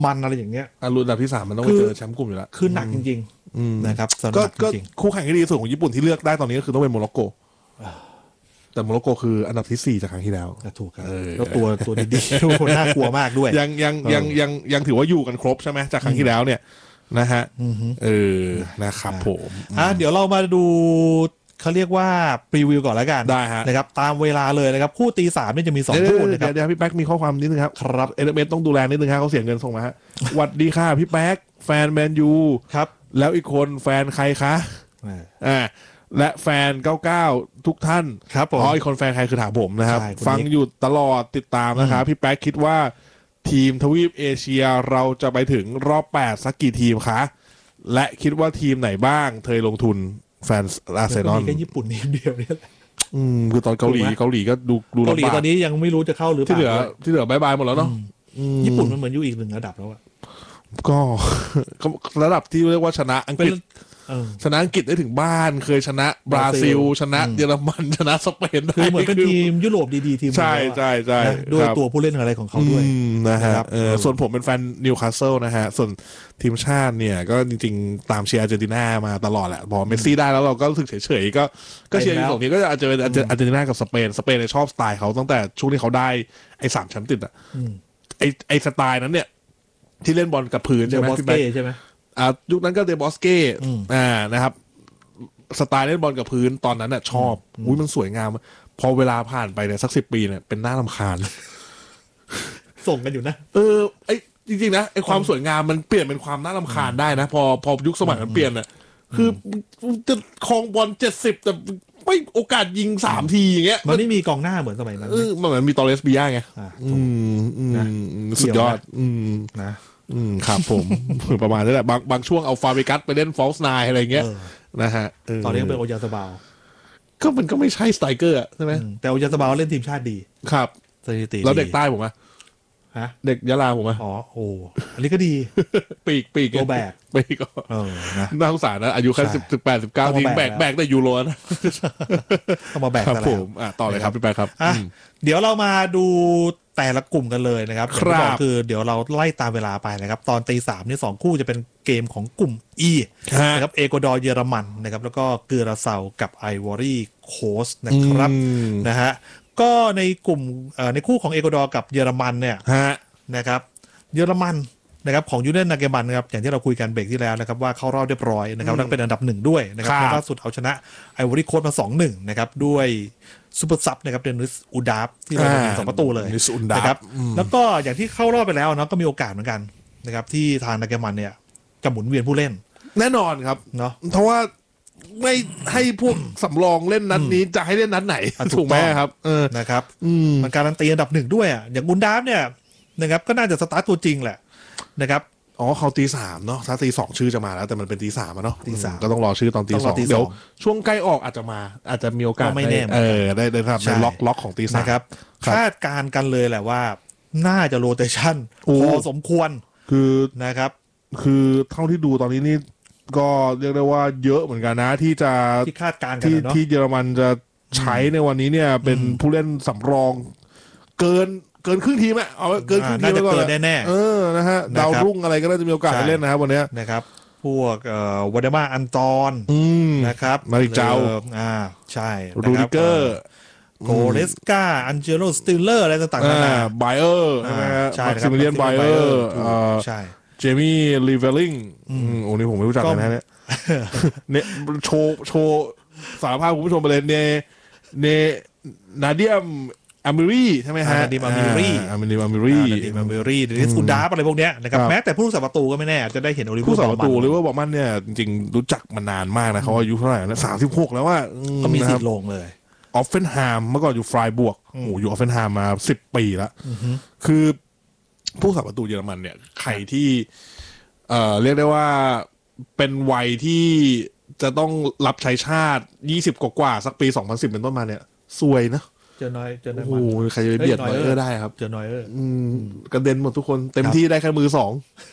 มันอะไรอย่างเงี้ยรุ่นอันดับที่3มันต้องไปเจอแชมป์กลุ่มอยู่แล้วคือหนักจริงๆนะครับก็คู่แข่งที่ดีสุดของญี่ปุ่นที่เลือกได้ตอนนี้ก็คือต้องเป็นโมร็อกโกแต่โมร็อกโกคืออันดับที่4จากครั้งที่แล้วถูกครับแล้วตัวดีๆน่ากลัวมากด้วยยังถือว่าอยู่กันครบใช่ไหมจากครั้งที่แล้วเนี่ยนะฮะนะครับผมเดี๋ยวเรามาดูเขาเรียกว่าพรีวิวก่อนแล้วกันได้ฮะนะครับตามเวลาเลยนะครับคู่ตี 3นี่จะมี2คู่นะครับเดี๋ยวพี่แป๊กมีข้อความนิดนึงครับSMS ต้องดูแลนิดนึงครับเขาเสียเงินส่งมาฮะสวัสดีค่ะพี่แป๊กแฟนแมนยูครับแล้วอีกคนแฟนใครคะและแฟน99ทุกท่านครับผมอีกคนแฟนใครคือถามผมนะครับฟังอยู่ตลอดติดตามนะครับพี่แป๊กคิดว่าทีมทวีปเอเชียเราจะไปถึงรอบ8สักกี่ทีมคะและคิดว่าทีมไหนบ้างเธอลงทุนแฟนอาร์เซนอลมีแค่ญี่ปุ่นทีมเดียวเนี่ยคือตอนเกาหลีก็ดูเกาหลีตอนนี้ยังไม่รู้จะเข้าหรือเปล่าที่เหลือบายหมดแล้วเนาะญี่ปุ่นมันเหมือนอยู่อีก1ระดับแล้วอะก็ระดับที่เรียกว่าชนะอังกฤษชนะอังกฤษได้ถึงบ้านเคยชนะบราซิลชนะเยอรมันชนะสเปนคือเหมือนเป็นทีมยุโรปดีๆทีมใช่ด้วยตัวผู้เล่นอะไรของเขาด้วยนะครับส่วนผมเป็นแฟนนิวคาสเซิลนะฮะส่วนทีมชาติเนี่ยก็จริงๆตามเชียร์อาร์เจนตินามาตลอดแหละพอเมสซี่ได้แล้วเราก็รู้สึกเฉยๆก็เชียร์อยู่2ทีมก็อาจจะเป็นอาร์เจนตินากับสเปนเนี่ยชอบสไตล์เขาตั้งแต่ช่วงที่เขาได้ไอ้3แชมป์ติดอ่ะไอ้สไตล์นั้นเนี่ยที่เล่นบอลกับพื้นใช่ไหมใช่ไหมยุคนั้นก็เดบอสเก้นะครับสไตล์เล่นบอลกับพื้นตอนนั้นน่ะชอบมันสวยงามพอเวลาผ่านไปเนี่ยสัก10 ปีเนี่ยเป็นน่ารำคาญส่งกันอยู่นะไอ้จริงๆนะไอ้ความสวยงามมันเปลี่ยนเป็นความน่ารำคาญได้นะพอยุคสมัยมันเปลี่ยนน่ะคือจะครองบอล70แต่ไม่โอกาสยิง3ทีอย่างเงี้ยมันไม่มีกองหน้าเหมือนสมัยนั้นมันเหมือนมีตอเรสบิยาไงสุดยอดนะครับผมประมาณนี้แหละบางช่วงเอาฟาเบกัสไปเล่นฟอลส์ไนอะไรเงี้ยนะฮะตอนนี้เป็นโอยาสบาวก็มันก็ไม่ใช่สไตรเกอร์ใช่ไหมแต่โอยาสบาวเล่นทีมชาติดีครับสถิติแล้วเด็กใต้ผมเด็กยะลาผมอันนี้ก็ดีปีกตัวแบกปีกน่าสงสารนะอายุแค่18 19ทีแบกแต่ยูโรนะต้องมาแบกครับผมต่อเลยครับพี่แป๊กครับเดี๋ยวเรามาดูแต่ละกลุ่มกันเลยนะครับคือเดี๋ยวเราไล่ตามเวลาไปนะครับตอนตี 3นี่2คู่จะเป็นเกมของกลุ่ม E นะครับเอกวาดอร์เยอรมันนะครับแล้วก็เกราเซากับไอวอรี่โคสต์นะครับนะฮะก็ในกลุ่มในคู่ของเอกวาดอร์กับเยอรมันเนี่ยนะครับเยอรมันนะครับของยูเนนนาเกมันนะครับอย่างที่เราคุยกันเบรกที่แล้วนะครับว่าเข้ารอบเรียบร้อยนะครับแล้วเป็นอันดับ1ด้วยนะครับล่าสุดเอาชนะไอวอรี่โคสต์มา 2-1 นะครับด้วยซูเปอร์ซับนะครับเดนิสอูดาฟที่เรายิง2 ประตูเลยนะครับแล้วก็อย่างที่เข้ารอบไปแล้วเนาะก็มีโอกาสเหมือนกันนะครับที่ทางนาเกมันเนี่ยจะหมุนเวียนผู้เล่นแน่นอนครับเนาะเพราะว่าไม่ให้พวกสำรองเล่นนัดนี้จะให้เล่นนัดไหนถูกไหมครับนะครับมันการันตีอันดับ1ด้วยอย่างอูดาฟเนี่ยนะครับก็น่าจะสตาร์ทตัวจริงแหละนะครับเขาตี 3เนาะถ้าตี 2ชื่อจะมาแล้วแต่มันเป็นตี 3เนาะตี 3ก็ต้องรอชื่อตอนตี 2เดี๋ยวช่วงใกล้ออกอาจจะมีโอกาสไม่แน่ได้ทำในล็อกของตี 3 นะครับคาดการกันเลยแหละว่าน่าจะโรเตชั่นพอสมควรคือนะครับคือเท่าที่ดูตอนนี้นี่ก็เรียกได้ว่าเยอะเหมือนกันนะที่คาดการณ์ที่เยอรมันจะใช้ในวันนี้เนี่ยเป็นผู้เล่นสำรองเกินครึ่งทีมเอาเกินครึ่งทีมไปก่อนแน่นะฮะดาวรุ่งอะไรก็น่าจะมีโอกาสเล่นนะครับวันนี้นะครับพวกวาเดมาอันตอนนะครับมาริเจ้าใช่รูดิเกอร์โกเรสกาอันเจโรสติลเลอร์อะไรต่างๆนานาไบเออร์ใช่ไหมฮะมาซิมิเลียนไบเออร์ใช่เจมี่ลีเวลลิงโอ้นี่ผมไม่รู้จักเลยนะเนี่ยโชว์สารภาพคุณผู้ชมไปเลยเนนาเดียมอามิรีใช่ไหมฮะนาดิมอามิรีเดนิสอูดาฟอะไรพวกเนี้ยนะครับแม้แต่ผู้รักษาประตูก็ไม่แน่จะได้เห็นโอลิเวอร์ผู้รักษาประตูหรือว่าบอกมันเนี่ยจริงๆรู้จักมานานมากนะเขาอายุเท่าไหร่นะ36แล้วว่าก็มีสิทธิ์ลงเลยออฟเฟนไฮม์เมื่อก่อนอยู่ฟรายบวกอยู่ออฟเฟนไฮม์มา10 ปีแล้วคือผู้รักษาประตูเยอรมันเนี่ยใครที่เรียกได้ว่าเป็นวัยที่จะต้องรับใช้ชาติ20 กว่าสักปี2010เป็นต้นมาเนี่ยซวยนะเจอน้อยโอ้ใครจะเบียดนอยเออร์ได้ครับเจอน้อยเออร์กระเด็นหมดทุกคนเต็มที่ได้แค่มือ2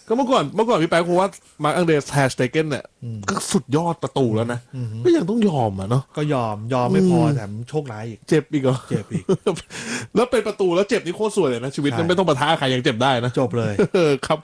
ก็เมื่อก่อนพี่แป๊กคงว่ามาร์คอังเดรสแฮชเตเกนเนี่ยก็สุดยอดประตูแล้วนะก็ยังต้องยอมอ่ะเนาะก็ยอมไม่พอแถมโชคร้ายอีกเจ็บอีกเหรอเจ็บอีกแล้วเป็นประตูแล้วเจ็บนี่โคตรสวยเลยนะชีวิตนั้นไม่ต้องปะทะใครยังเจ็บได้นะจบเลยครับ